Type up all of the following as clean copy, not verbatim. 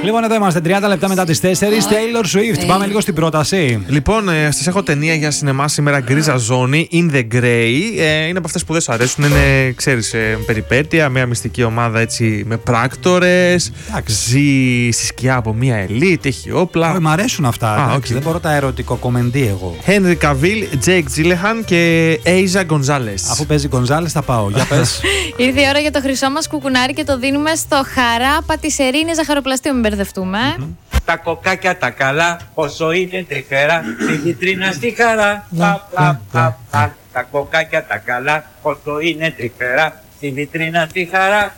Λοιπόν, εδώ είμαστε 30 λεπτά μετά τις 4. Taylor Swift. Πάμε λίγο στην πρόταση. Λοιπόν, σας έχω ταινία για σινεμά σήμερα, γκρίζα ζώνη, In the Grey. Είναι από αυτές που δεν σου αρέσουν. Είναι, ξέρεις, περιπέτεια. Μια μυστική ομάδα έτσι με πράκτορες. Ζει στη σκιά από μια ελίτ, έχει όπλα. Μ' αρέσουν αυτά. Δεν μπορώ τα ερωτικό κομμεντή εγώ. Henry Cavill, Jake Gyllenhaal και Eiza Gonzalez. Αφού παίζει Gonzalez θα πάω. Για πες. Ήρθε η ώρα για το χρυσό μας κουκουνάρι και το δίνουμε στο Χαρά Πατησερίνη Ζαχαροπλαστείο. Μην μπερδευτούμε. Τα κοκάκια τα καλά, όσο είναι τρυφερά, στη βιτρίνα στη Χαρά. Τα κοκάκια τα καλά, όσο είναι τρυφερά, στη βιτρίνα στη Χαρά.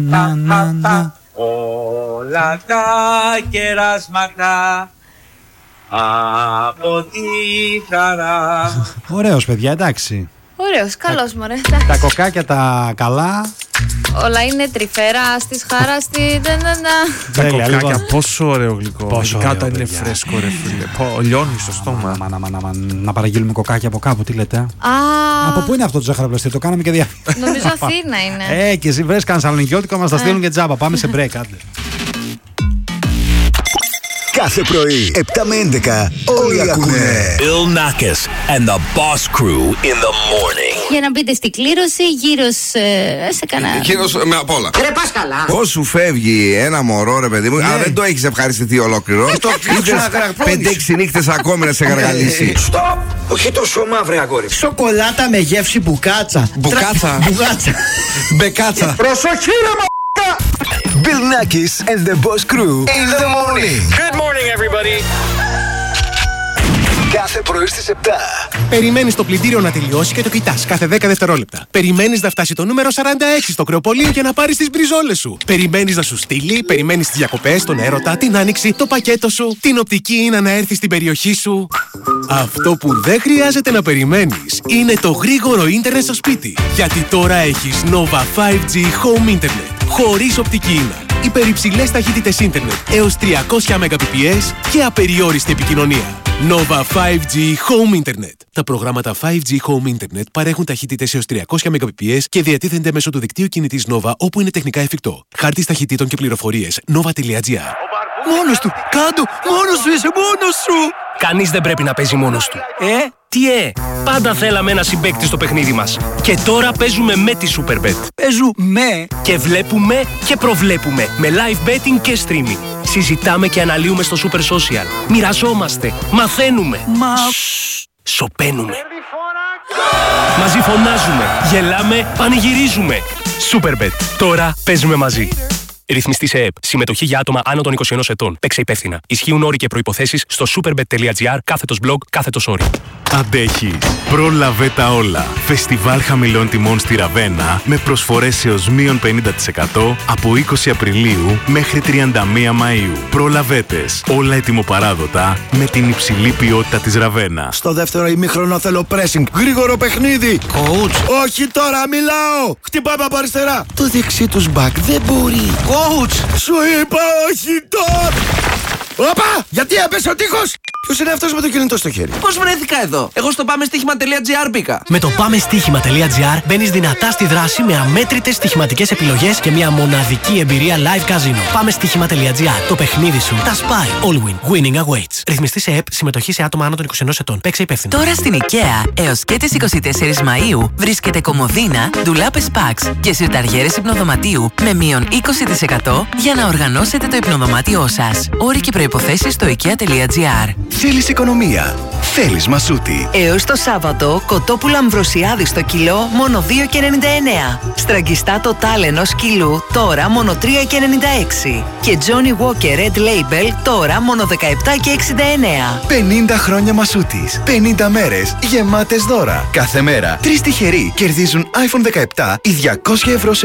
Όλα τα κεράσματα από τη Χαρά. Ωραίος, παιδιά, εντάξει. Ωραίος, καλός μωρέ. Τα κοκάκια τα καλά. Όλα είναι τρυφερά στις Χαρά στη. Τα κοκάκια, πόσο ωραίο γλυκό. Πόσο κάτω ωραίο, είναι παιδιά. φρέσκο, ρε φίλε. Λιώνει στο στόμα. Να παραγγείλουμε κοκάκια από κάπου, τι λέτε. Από πού είναι αυτό το ζαχαροπλαστείο, το κάναμε και διαφορετικά. Νομίζω Αθήνα είναι. Και εσύ βρες κανένα σαλονικιώτικο, μας τα στείλουν και τζάμπα. Πάμε σε break, άντε. Κάθε πρωί, 7 με 11, όλοι ακούνε. Bill Nackis and the Boss Crew in the morning. Για να μπείτε στην κλήρωση, γύρω σε κανένα. Γύρω με απ' όλα. Ρε πας καλά. Πώς σου φεύγει ένα μωρό, ρε παιδί μου, αλλά δεν το έχεις ευχαριστηθεί ολόκληρο. Ήθελες 5-6 νύχτες ακόμη να σε γαργαλίσει. Στοπ! Όχι τόσο μαύρε αγόρι. Σοκολάτα με γεύση μπουκάτσα. Μπουκάτσα. Μπουγάτσα. Μπεκάτσα. Προσοχή ρε μ***α! Bill Nackis and the Boss Crew in the morning. Good morning, everybody. Κάθε πρωί στις 7. Περιμένεις το πλυντήριο να τελειώσει και το κοιτάς κάθε 10 δευτερόλεπτα. Περιμένεις να φτάσει το νούμερο 46 στο κρεοπολείο για να πάρεις τις μπριζόλες σου. Περιμένεις να σου στείλει, περιμένεις τις διακοπές, τον έρωτα, την άνοιξη, το πακέτο σου, την οπτική είναι να έρθει στην περιοχή σου. Αυτό που δεν χρειάζεται να περιμένεις είναι το γρήγορο ίντερνετ στο σπίτι. Γιατί τώρα έχεις Nova 5G Home Internet. Χωρίς οπτική ίνα. Υπερυψηλές ταχύτητες ίντερνετ έως 300 Mbps και απεριόριστη επικοινωνία. Nova 5G Home Internet. Τα προγράμματα 5G Home Internet παρέχουν ταχύτητες έως 300 Mbps και διατίθενται μέσω του δικτύου κινητής Nova όπου είναι τεχνικά εφικτό. Χάρτης ταχυτήτων και πληροφορίες nova.gr. Μόνος του! Κάντο! Μόνος σου είσαι! Μόνος σου! Κανείς δεν πρέπει να παίζει μόνος του. Τι πάντα θέλαμε ένα συμπαίκτη στο παιχνίδι μας. Και τώρα παίζουμε με τη Superbet. Παίζουμε! Και βλέπουμε και προβλέπουμε με live betting και streaming. Συζητάμε και αναλύουμε στο Super Social. Μοιραζόμαστε, μαθαίνουμε. Σωπαίνουμε. Μαζί φωνάζουμε, γελάμε, πανηγυρίζουμε. Superbet. Τώρα παίζουμε μαζί. Ρυθμιστή σε ΕΠ. Συμμετοχή για άτομα άνω των 21 ετών. Παίξε υπεύθυνα. Ισχύουν όροι και προϋποθέσεις στο superbet.gr/blog /όροι. Αντέχεις. Πρόλαβε τα όλα. Φεστιβάλ χαμηλών τιμών στη Ραβένα με προσφορές έως μείον 50% από 20 Απριλίου μέχρι 31 Μαΐου. Προλαβέτες. Όλα ετοιμοπαράδοτα με την υψηλή ποιότητα της Ραβένα. Στο δεύτερο ημίχρονο θέλω pressing. Γρήγορο παιχνίδι. Coach. Όχι τώρα, μιλάω. Χτυπάμε από αριστερά. Το δεξί τους back δεν μπορεί. Coach. Σου είπα όχι τώρα. Όπα! Γιατί έπεσε ο τείχος! Ποιος είναι αυτός με το κινητό στο χέρι? Πώς βρέθηκα εδώ? Εγώ στο πάμεστοίχημα.gr μπήκα. Με το πάμεστοίχημα.gr μπαίνεις δυνατά στη δράση με αμέτρητες στοιχηματικές επιλογές και μια μοναδική εμπειρία live casino. Πάμεστοίχημα.gr. Το παιχνίδι σου τα σπάει. All win. Winning awaits. Ρυθμιστή σε ΕΠ. Συμμετοχή σε άτομα άνω των 21 ετών. Παίξε υπεύθυνα. Τώρα στην IKEA έως και τις 24 Μαΐου βρίσκεται κομμωδίνα, ντουλάπες Pax και σιρταριέρες υπνοδωματίου με μείον 20% για να οργανώσετε το υπνοδωμάτιό σας. Όροι και προϋποθέσεις στο IKEA.gr. Θέλεις οικονομία. Θέλεις μασούτη. Έως το Σάββατο, κοτόπουλα Αμβροσιάδη στο κιλό μόνο 2,99. Στραγγιστά το ενός κιλού τώρα μόνο 3,96. Και Johnny Walker Red Label τώρα μόνο 17,69. 50 χρόνια μασούτης. 50 μέρες γεμάτες δώρα. Κάθε μέρα 3 τυχεροί κερδίζουν iPhone 17 ή 200 ευρώ σε